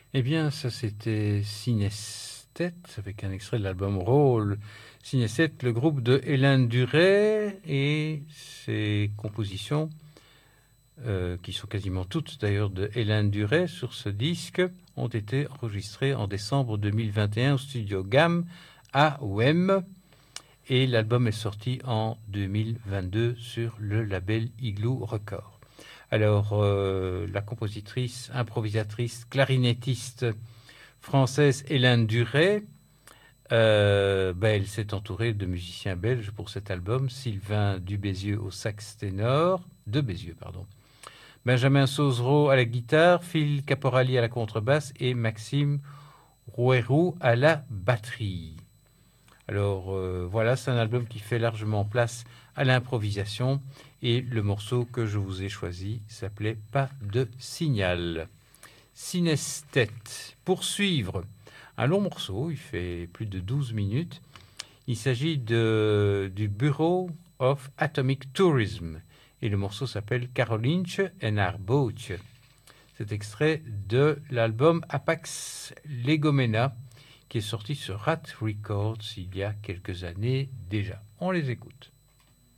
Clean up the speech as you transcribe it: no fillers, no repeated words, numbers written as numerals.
Eh bien, ça c'était Synesthète, avec un extrait de l'album Rôle. Synesthète, le groupe de Hélène Duret et ses compositions, qui sont quasiment toutes d'ailleurs de Hélène Duret sur ce disque, ont été enregistrées en décembre 2021 au studio GAM à Wem. Et l'album est sorti en 2022 sur le label Igloo Records. Alors, la compositrice, improvisatrice, clarinettiste française Hélène Duret, elle s'est entourée de musiciens belges pour cet album. Sylvain Dubézieux au sax ténor, de Bézieux, pardon. Benjamin Sauzereau à la guitare, Phil Caporali à la contrebasse et Maxime Rouerou à la batterie. Alors voilà, c'est un album qui fait largement place à l'improvisation et le morceau que je vous ai choisi s'appelait Pas de signal. Synesthète. Pour suivre, un long morceau, il fait plus de 12 minutes. Il s'agit du Bureau of Atomic Tourism et le morceau s'appelle Carolinche en haar bootje. C'est extrait de l'album Apax Legomena qui est sorti sur Rat Records il y a quelques années déjà. On les écoute.